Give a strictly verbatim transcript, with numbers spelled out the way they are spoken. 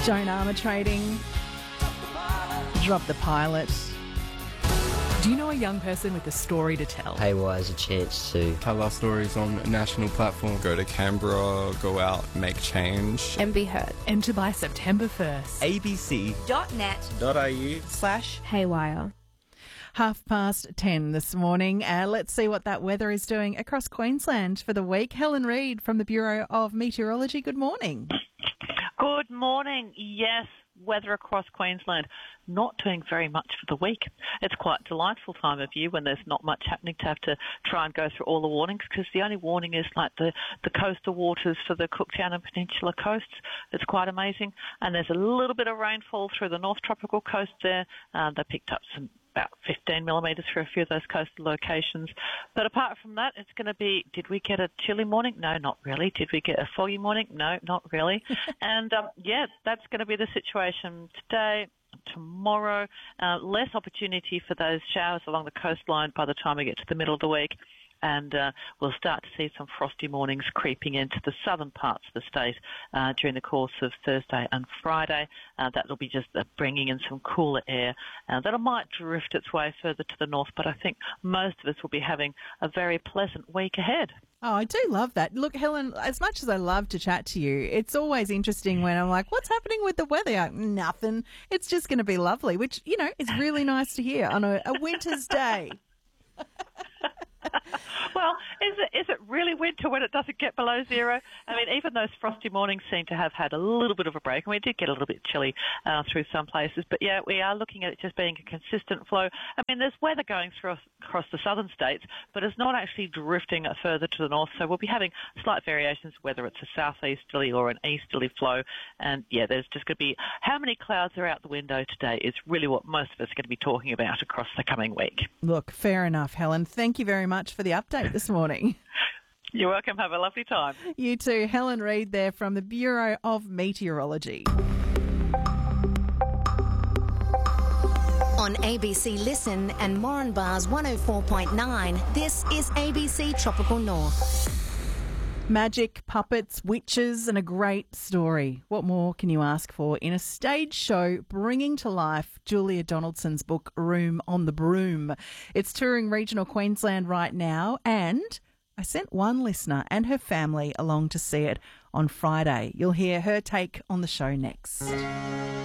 Joan Armour Trading. Drop the Pilot. Do you know a young person with a story to tell? Haywire is a chance to tell our stories on a national platform. Go to Canberra, go out, make change. And be heard. Enter by September first. abc.net.au slash Haywire. Half past ten this morning. Uh, let's see what that weather is doing across Queensland for the week. Helen Reid from the Bureau of Meteorology, good morning. Good morning. Yes, weather across Queensland not doing very much for the week. It's quite a delightful time of year when there's not much happening to have to try and go through all the warnings, because the only warning is like the, the coastal waters for the Cooktown and Peninsula coasts. It's quite amazing. And there's a little bit of rainfall through the North Tropical coast there. Uh, they picked up some about fifteen millimetres for a few of those coastal locations. But apart from that, it's going to be, did we get a chilly morning? No, not really. Did we get a foggy morning? No, not really. and, um, yeah, that's going to be the situation today, tomorrow. Uh, less opportunity for those showers along the coastline by the time we get to the middle of the week. And uh, we'll start to see some frosty mornings creeping into the southern parts of the state uh, during the course of Thursday and Friday. Uh, that will be just uh, bringing in some cooler air. Uh, that might drift its way further to the north, but I think most of us will be having a very pleasant week ahead. Oh, I do love that. Look, Helen, as much as I love to chat to you, it's always interesting when I'm like, what's happening with the weather? You're like, nothing. It's just going to be lovely, which, you know, is really nice to hear on a, a winter's day. Well, is it is it really winter when it doesn't get below zero? I mean, even those frosty mornings seem to have had a little bit of a break, and we did get a little bit chilly uh, through some places. But, yeah, we are looking at it just being a consistent flow. I mean, there's weather going through across the southern states, but it's not actually drifting further to the north. So we'll be having slight variations, whether it's a southeasterly or an easterly flow. And, yeah, there's just going to be how many clouds are out the window today is really what most of us are going to be talking about across the coming week. Look, fair enough, Helen. Thank you very much for the update this morning. You're welcome. Have a lovely time. You too. Helen Reid there from the Bureau of Meteorology. On A B C Listen and Moranbah's one oh four point nine, this is A B C Tropical North. Magic, puppets, witches, and a great story. What more can you ask for in a stage show bringing to life Julia Donaldson's book, Room on the Broom? It's touring regional Queensland right now, and I sent one listener and her family along to see it on Friday. You'll hear her take on the show next.